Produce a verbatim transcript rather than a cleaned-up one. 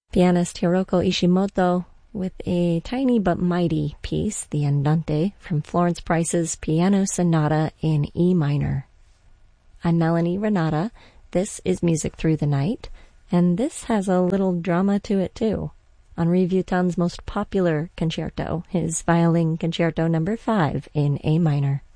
Pianist Hiroko Ishimoto with a tiny but mighty piece, the Andante, from Florence Price's Piano Sonata in E minor. I'm Melanie Renata. This is Music Through the Night, and this has a little drama to it too. Henri Vieuxtemps' most popular concerto, his Violin Concerto number five in A minor.